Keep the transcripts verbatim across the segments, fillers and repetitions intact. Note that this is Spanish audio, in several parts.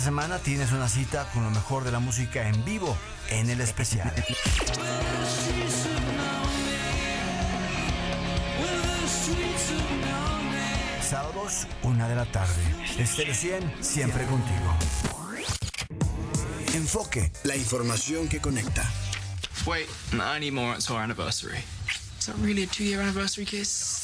Semana tienes una cita con lo mejor de la música en vivo en el especial. Sábados, una de la tarde. Estéreo cien, siempre contigo. Enfoque, la información que conecta. Wait, I need more. It's our anniversary. Is that really a two-year anniversary kiss?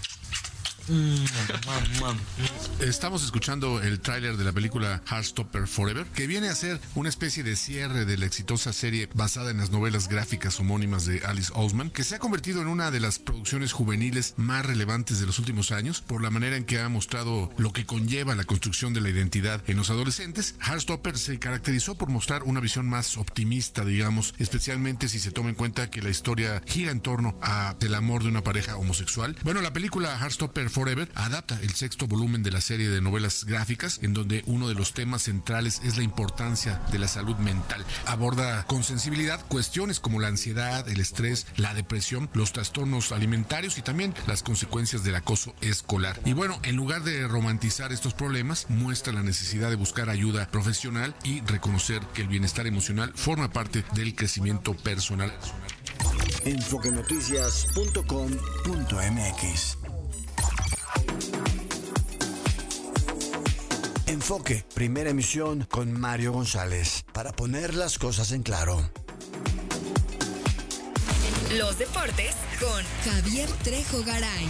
Estamos escuchando el tráiler de la película Heartstopper Forever, que viene a ser una especie de cierre de la exitosa serie basada en las novelas gráficas homónimas de Alice Oseman, que se ha convertido en una de las producciones juveniles más relevantes de los últimos años por la manera en que ha mostrado lo que conlleva la construcción de la identidad en los adolescentes. Heartstopper se caracterizó por mostrar una visión más optimista, digamos, especialmente si se toma en cuenta que la historia gira en torno a el amor de una pareja homosexual. Bueno, la película Heartstopper Forever adapta el sexto volumen de la serie de novelas gráficas, en donde uno de los temas centrales es la importancia de la salud mental. Aborda con sensibilidad cuestiones como la ansiedad, el estrés, la depresión, los trastornos alimentarios y también las consecuencias del acoso escolar. Y bueno, en lugar de romantizar estos problemas, muestra la necesidad de buscar ayuda profesional y reconocer que el bienestar emocional forma parte del crecimiento personal. enfoque noticias punto com punto m x. Enfoque, primera emisión con Mario González, para poner las cosas en claro. Los deportes con Javier Trejo Garay.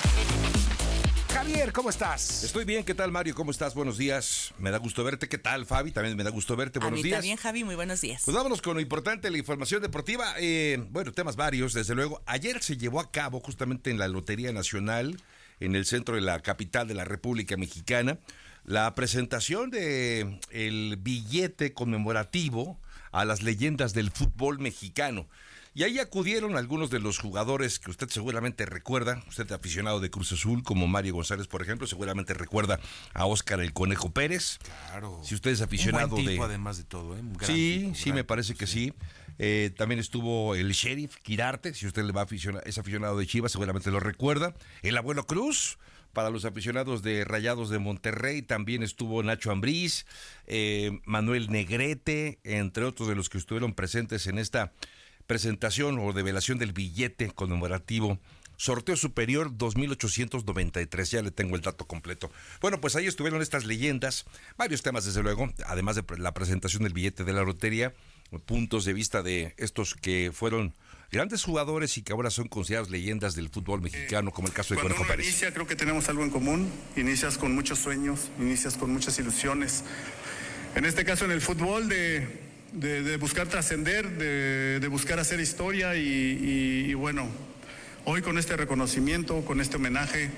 Javier, ¿cómo estás? Estoy bien, ¿qué tal, Mario? ¿Cómo estás? Buenos días. Me da gusto verte. ¿Qué tal, Fabi? También me da gusto verte. Buenos A mí días. también, Javi. Muy buenos días. Pues vámonos con lo importante, la información deportiva. Eh, bueno, temas varios, desde luego. Ayer se llevó a cabo justamente en la Lotería Nacional, en el centro de la capital de la República Mexicana, la presentación de el billete conmemorativo a las leyendas del fútbol mexicano. Y ahí acudieron algunos de los jugadores que usted seguramente recuerda, usted aficionado de Cruz Azul, como Mario González, por ejemplo, seguramente recuerda a Óscar el Conejo Pérez. Claro. Si usted es aficionado un buen tipo, de... además de todo, ¿eh? Un gran Sí, tipo, sí, gran me parece tipo, que sí. Eh, también estuvo el Sheriff Quirarte, si usted le va a aficionar, es aficionado de Chivas, seguramente lo recuerda. El Abuelo Cruz, para los aficionados de Rayados de Monterrey, también estuvo Nacho Ambriz, eh, Manuel Negrete, entre otros de los que estuvieron presentes en esta presentación o develación del billete conmemorativo. Sorteo superior dos mil ochocientos noventa y tres, ya le tengo el dato completo. Bueno, pues ahí estuvieron estas leyendas, varios temas desde luego, además de la presentación del billete de la lotería, puntos de vista de estos que fueron grandes jugadores y que ahora son considerados leyendas del fútbol mexicano, como el caso de Cuando Conejo uno Pérez. inicia, creo que tenemos algo en común, inicias con muchos sueños, inicias con muchas ilusiones. En este caso en el fútbol de, de, de buscar trascender, de, de buscar hacer historia y, y, y bueno, hoy con este reconocimiento, con este homenaje,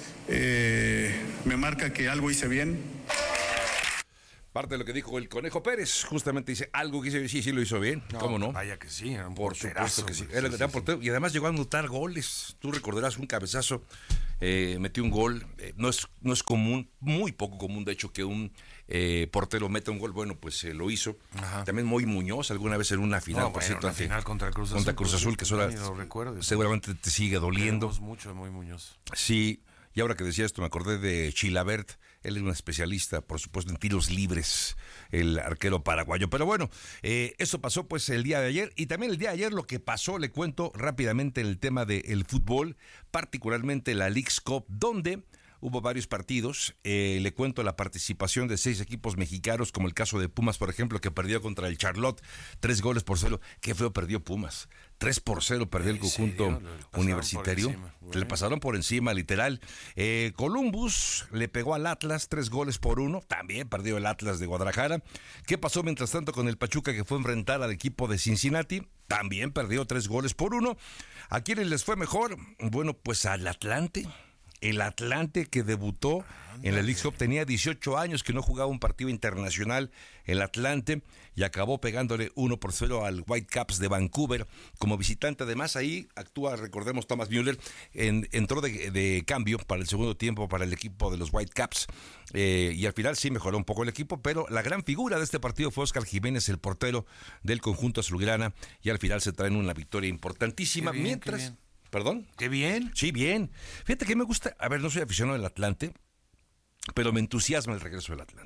eh, me marca que algo hice bien. Parte de lo que dijo el Conejo Pérez, justamente dice algo que hizo bien, sí, sí lo hizo bien, No, ¿cómo no? Vaya que sí, era un Por porterazo, supuesto que sí, hombre. era Sí, el gran sí, portero, y además llegó a anotar goles. Tú recordarás un cabezazo, eh, metió un gol, eh, no es no es común, muy poco común de hecho que un eh, portero meta un gol, bueno, pues eh, lo hizo. Ajá. También Moy Muñoz, alguna vez en una final, No, por bueno, cierto, una final contra Cruz Azul, contra Cruz por Azul, que cierto, sola- ni lo recuerdo. seguramente te sigue doliendo. Queremos mucho de Moy Muñoz. Sí, y ahora que decía esto, me acordé de Chilabert, él es un especialista, por supuesto, en tiros libres, el arquero paraguayo. Pero bueno, eh, eso pasó pues el día de ayer, y también el día de ayer lo que pasó, le cuento rápidamente el tema del fútbol, particularmente la Leagues Cup, donde hubo varios partidos. Eh, le cuento la participación de seis equipos mexicanos, como el caso de Pumas, por ejemplo, que perdió contra el Charlotte, tres goles por cero. Qué feo perdió Pumas. Tres por cero perdió el conjunto universitario. Le pasaron por encima, literal. Eh, Columbus le pegó al Atlas, tres goles por uno. También perdió el Atlas de Guadalajara. ¿Qué pasó mientras tanto con el Pachuca, que fue a enfrentar al equipo de Cincinnati? También perdió tres goles por uno. ¿A quiénes les fue mejor? Bueno, pues al Atlante. El Atlante, que debutó en la Leagues Cup, tenía dieciocho años que no jugaba un partido internacional, el Atlante, y acabó pegándole uno por cero al Whitecaps de Vancouver como visitante. Además, ahí actúa, recordemos, Thomas Müller, en, entró de, de cambio para el segundo tiempo para el equipo de los Whitecaps, eh, y al final sí mejoró un poco el equipo, pero la gran figura de este partido fue Óscar Jiménez, el portero del conjunto azulgrana, y al final se traen una victoria importantísima. Qué bien, mientras... qué bien. ¿Perdón? Qué bien. Sí, bien. Fíjate que me gusta, a ver, no soy aficionado del Atlante, pero me entusiasma el regreso del Atlante.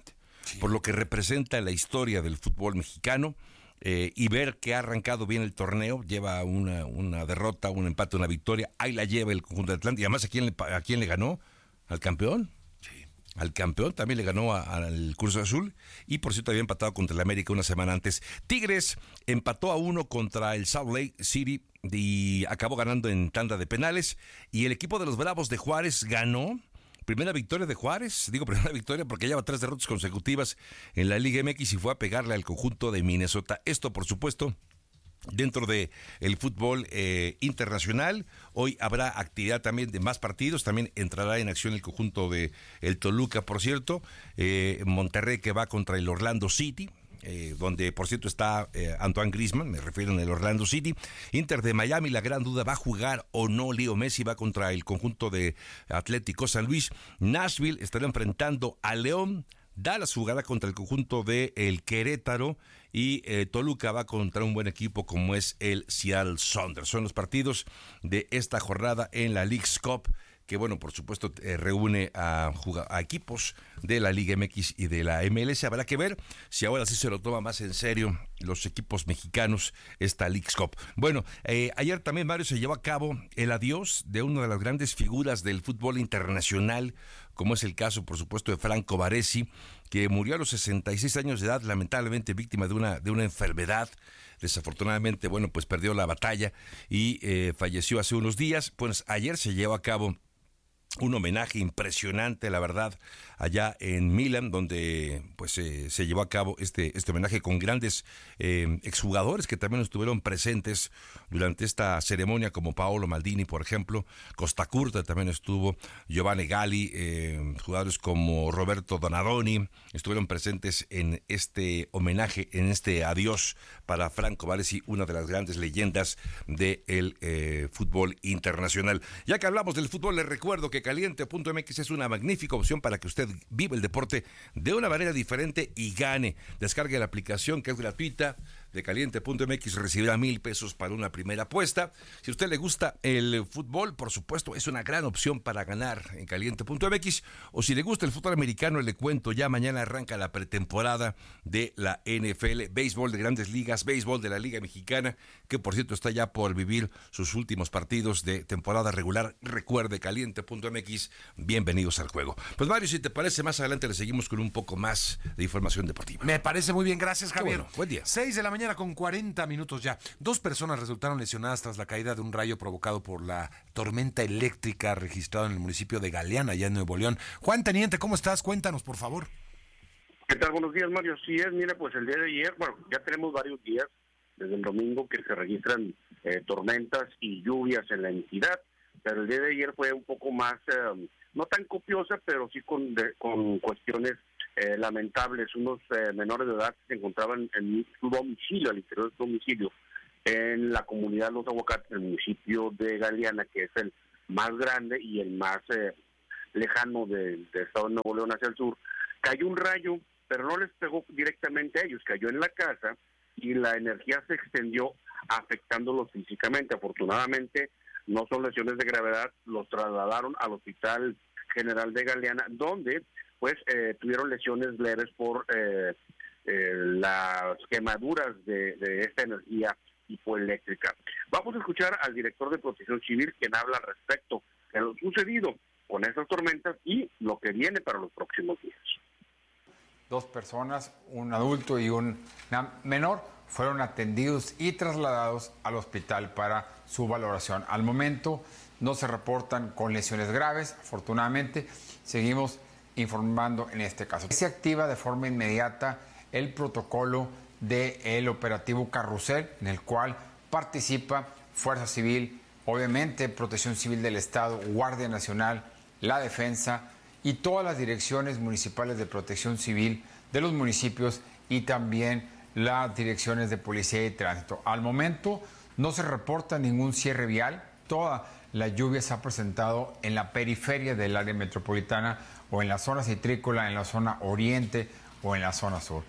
sí. por lo que representa la historia del fútbol mexicano. Eh, y ver que ha arrancado bien el torneo, lleva una, una derrota, un empate, una victoria, ahí la lleva el conjunto de Atlante, y además ¿a quién le, a quién le ganó? ¿Al campeón? Sí. Al campeón, también le ganó a, al Cruz Azul, y por cierto había empatado contra el América una semana antes. Tigres empató a uno contra el Salt Lake City y acabó ganando en tanda de penales, y el equipo de los Bravos de Juárez ganó. Primera victoria de Juárez, digo primera victoria porque lleva tres derrotas consecutivas en la Liga M X y fue a pegarle al conjunto de Minnesota. Esto, por supuesto, dentro de el fútbol eh, internacional. Hoy habrá actividad también de más partidos, también entrará en acción el conjunto de el Toluca, por cierto, eh, Monterrey que va contra el Orlando City. Eh, donde por cierto está eh, Antoine Griezmann, me refiero en el Orlando City. Inter de Miami, la gran duda, ¿va a jugar o no Leo Messi? Va contra el conjunto de Atlético San Luis. Nashville estará enfrentando a León. Dallas jugará contra el conjunto de el Querétaro y eh, Toluca va contra un buen equipo como es el Seattle Sounders. Son los partidos de esta jornada en la Leagues Cup, que bueno, por supuesto eh, reúne a, a equipos de la Liga M X y de la M L S. Habrá que ver si ahora sí se lo toma más en serio los equipos mexicanos esta Leagues Cup. Bueno, eh, ayer también, Mario, se llevó a cabo el adiós de una de las grandes figuras del fútbol internacional, como es el caso, por supuesto, de Franco Baresi, que murió a los sesenta y seis años de edad, lamentablemente víctima de una, de una enfermedad. Desafortunadamente, bueno, pues perdió la batalla y eh, falleció hace unos días. Pues ayer se llevó a cabo un homenaje impresionante, la verdad, allá en Milán, donde pues eh, se llevó a cabo este, este homenaje con grandes eh, exjugadores que también estuvieron presentes durante esta ceremonia, como Paolo Maldini, por ejemplo. Costa Curta también estuvo, Giovanni Galli, eh, jugadores como Roberto Donadoni estuvieron presentes en este homenaje, en este adiós para Franco Baresi, una de las grandes leyendas del eh, fútbol internacional. Ya que hablamos del fútbol, les recuerdo que Caliente punto M X es una magnífica opción para que usted viva el deporte de una manera diferente y gane. Descargue la aplicación, que es gratuita, de Caliente punto M X, recibirá mil pesos para una primera apuesta. Si a usted le gusta el fútbol, por supuesto, es una gran opción para ganar en Caliente punto M X. O si le gusta el fútbol americano, le cuento, ya mañana arranca la pretemporada de la N F L, béisbol de Grandes Ligas, béisbol de la Liga Mexicana, que por cierto está ya por vivir sus últimos partidos de temporada regular. Recuerde, Caliente punto M X, bienvenidos al juego. Pues Mario, si te parece, más adelante le seguimos con un poco más de información deportiva. Me parece muy bien, gracias, Javier. Bueno, buen día. seis de la mañana con cuarenta minutos ya. Dos personas resultaron lesionadas tras la caída de un rayo provocado por la tormenta eléctrica registrada en el municipio de Galeana, allá en Nuevo León. Juan Teniente, ¿cómo estás? Cuéntanos, por favor. ¿Qué tal? Buenos días, Mario. Sí es, mira, pues el día de ayer, bueno, ya tenemos varios días desde el domingo que se registran eh, tormentas y lluvias en la entidad, pero el día de ayer fue un poco más, eh, no tan copiosa, pero sí con, de, con cuestiones eh, lamentables. Unos eh, menores de edad se encontraban en su domicilio, al interior de su domicilio, en la comunidad Los Aguacates, el municipio de Galeana, que es el más grande y el más eh, lejano del de estado de Nuevo León hacia el sur. Cayó un rayo, pero no les pegó directamente a ellos, cayó en la casa y la energía se extendió afectándolos físicamente. Afortunadamente no son lesiones de gravedad, los trasladaron al Hospital General de Galeana, donde pues eh, tuvieron lesiones leves por eh, eh, las quemaduras de, de esta energía hipoeléctrica. Vamos a escuchar al director de Protección Civil, quien habla al respecto de lo sucedido con estas tormentas y lo que viene para los próximos días. Dos personas, un adulto y un menor, fueron atendidos y trasladados al hospital para su valoración. Al momento no se reportan con lesiones graves, afortunadamente. Seguimos informando en este caso. Se activa de forma inmediata el protocolo del operativo Carrusel, en el cual participa Fuerza Civil, obviamente Protección Civil del Estado, Guardia Nacional, la Defensa y todas las direcciones municipales de protección civil de los municipios y también las direcciones de policía y tránsito. Al momento no se reporta ningún cierre vial. Toda la lluvia se ha presentado en la periferia del área metropolitana o en la zona citrícola, en la zona oriente o en la zona sur.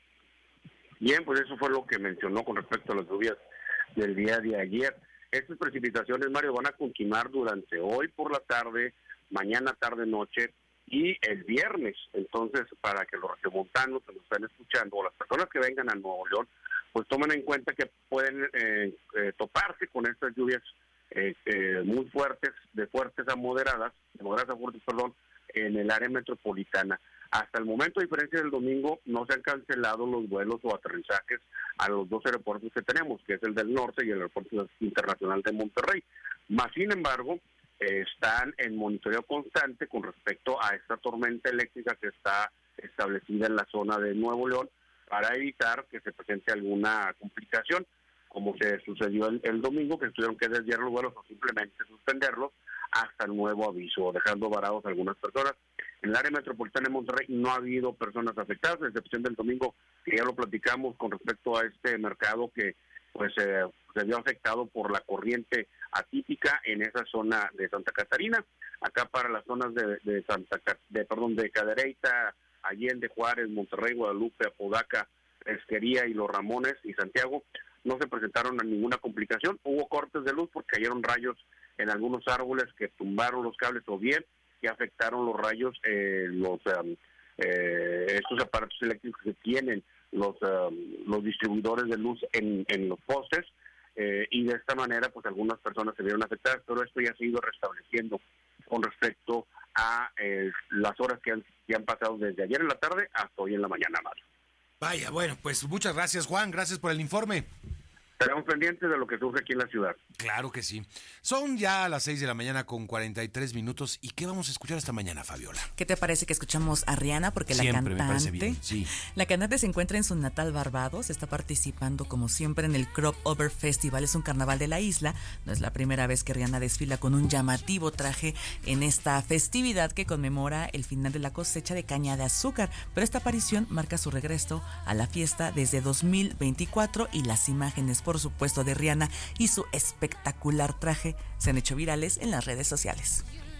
Bien, pues eso fue lo que mencionó con respecto a las lluvias del día de ayer. Estas precipitaciones, Mario, van a continuar durante hoy por la tarde, mañana, tarde, noche, y el viernes. Entonces, para que los regiomontanos que nos están escuchando o las personas que vengan a Nuevo León, pues tomen en cuenta que pueden eh, eh, toparse con estas lluvias eh, eh, muy fuertes, de fuertes a moderadas, de moderadas a fuertes, perdón, en el área metropolitana. Hasta el momento, a diferencia del domingo, no se han cancelado los vuelos o aterrizajes a los dos aeropuertos que tenemos, que es el del norte y el aeropuerto internacional de Monterrey. Más sin embargo, eh, están en monitoreo constante con respecto a esta tormenta eléctrica que está establecida en la zona de Nuevo León para evitar que se presente alguna complicación, como se sucedió el, el domingo, que tuvieron que desviar los vuelos o simplemente suspenderlos hasta el nuevo aviso, dejando varados a algunas personas. En el área metropolitana de Monterrey no ha habido personas afectadas, a excepción del domingo, que ya lo platicamos con respecto a este mercado que pues eh, se vio afectado por la corriente atípica en esa zona de Santa Catarina. Acá para las zonas de, de Santa de perdón de Cadereyta, Allende, Juárez, Monterrey, Guadalupe, Apodaca, Pesquería y Los Ramones y Santiago no se presentaron ninguna complicación. Hubo cortes de luz porque cayeron rayos en algunos árboles que tumbaron los cables o bien que afectaron los rayos, eh, los um, eh, estos aparatos eléctricos que tienen los um, los distribuidores de luz en, en los postes, eh, y de esta manera pues algunas personas se vieron afectadas, pero esto ya se ha ido restableciendo con respecto a eh, las horas que han, que han pasado desde ayer en la tarde hasta hoy en la mañana, Mario. Vaya, bueno, pues muchas gracias, Juan, gracias por el informe. Estaremos pendientes de lo que surge aquí en la ciudad. Claro que sí. Son ya las seis de la mañana con cuarenta y tres minutos. ¿Y qué vamos a escuchar esta mañana, Fabiola? ¿Qué te parece que escuchamos a Rihanna? Porque Siempre la cantante, me parece bien, sí. La cantante se encuentra en su natal Barbados, está participando como siempre en el Crop Over Festival, es un carnaval de la isla. No es la primera vez que Rihanna desfila con un llamativo traje en esta festividad que conmemora el final de la cosecha de caña de azúcar, pero esta aparición marca su regreso a la fiesta desde dos mil veinticuatro y las imágenes, por supuesto, de Rihanna y su espectacular traje se han hecho virales en las redes sociales.